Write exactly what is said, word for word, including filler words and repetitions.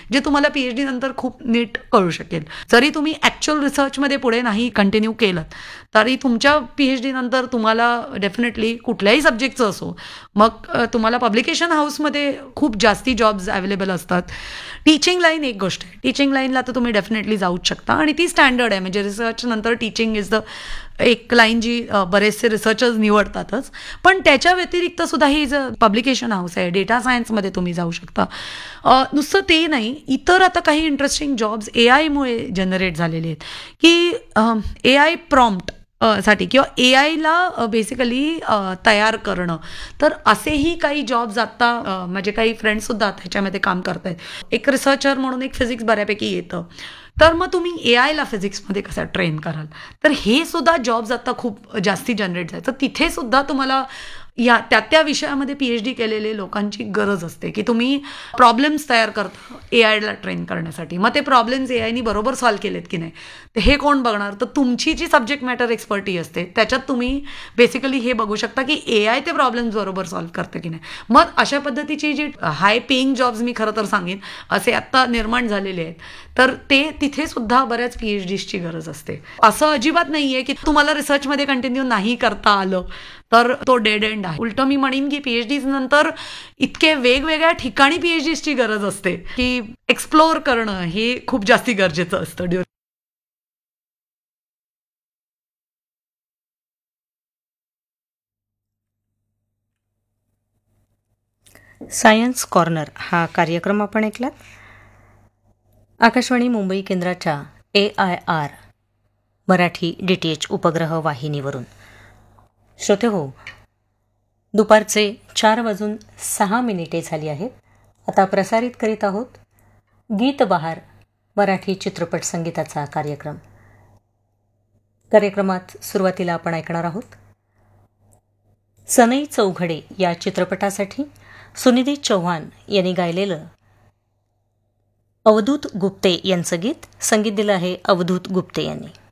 जे तुम्हाला पीएचडी नंतर खूप नीट कळू शकेल. जरी तुम्ही ॲक्च्युअल रिसर्चमध्ये पुढे नाही कंटिन्यू केलं तरी तुमच्या पीएचडी नंतर तुम्हाला डेफिनेटली कुठल्याही सब्जेक्टचं असो, मग तुम्हाला पब्लिकेशन हाऊसमध्ये खूप जास्ती जॉब्स अवेलेबल असतात. टीचिंग लाईन एक गोष्ट आहे, टीचिंग लाईनला तर तुम्ही डेफिनेटली जाऊच शकता आणि ती स्टँडर्ड आहे. म्हणजे रिसर्च नंतर टीचिंग इज द एक लाईन जी बरेचसे रिसर्चर्स निवडतातच. पण त्याच्या व्यतिरिक्त सुद्धा ही जर पब्लिकेशन हाऊस आहे, डेटा सायन्समध्ये तुम्ही जाऊ शकता. नुसतं ते नाही, इतर आता काही इंटरेस्टिंग जॉब्स ए आयमुळे जनरेट झालेले आहेत की ए आय प्रॉम्प्ट साठी किंवा ए आयला बेसिकली तयार करणं. तर असेही काही जॉब्स आत्ता माझे काही फ्रेंड्ससुद्धा त्याच्यामध्ये काम करत आहेत. एक रिसर्चर म्हणून एक फिजिक्स बऱ्यापैकी येतं, तर मग तुम्ही ए आयला फिजिक्समध्ये कसं ट्रेन कराल. तर हे सुद्धा जॉब्स आता खूप जास्ती जनरेट झाले. तर तिथे सुद्धा तुम्हाला या त्या त्या विषयामध्ये पीएचडी केलेले लोकांची गरज असते की तुम्ही प्रॉब्लेम्स तयार करता ए आयला ट्रेन करण्यासाठी. मग ते प्रॉब्लेम्स ए आयनी बरोबर सॉल्व्ह केलेत की नाही तर हे कोण बघणार. तर तुमची जी सब्जेक्ट मॅटर एक्सपर्टी असते त्याच्यात तुम्ही बेसिकली हे बघू शकता की ए आय ते प्रॉब्लेम्स बरोबर सॉल्व्ह करते की नाही. मग अशा पद्धतीची जी हाय पेईंग जॉब्स मी खरं तर सांगेन असे आत्ता निर्माण झालेले आहेत, तर ते तिथे सुद्धा बऱ्याच पीएचडीची गरज असते. असं अजिबात नाही आहे की तुम्हाला रिसर्चमध्ये कंटिन्यू नाही करता आलं तर तो डेड एंड आहे. उलट मी म्हणेन की पीएचडी नंतर इतके वेगवेगळ्या ठिकाणी पीएचडीची गरज असते की एक्सप्लोअर करणं हे खूप जास्ती गरजेचं असतं. सायन्स कॉर्नर हा कार्यक्रम आपण ऐकलात आकाशवाणी मुंबई केंद्राच्या ए I R Marathi D T H उपग्रह वाहिनीवरून. श्रोते हो, दुपारचे चार वाजून सहा मिनिटे झाली आहेत. आता प्रसारित करीत आहोत गीत बहार मराठी चित्रपट संगीताचा कार्यक्रम. कार्यक्रमात सुरुवातीला आपण ऐकणार आहोत सनई चौघडे या चित्रपटासाठी सुनिधी चौहान यांनी गायलेलं अवधूत गुप्ते यांचं गीत. संगीत दिलं आहे अवधूत गुप्ते यांनी.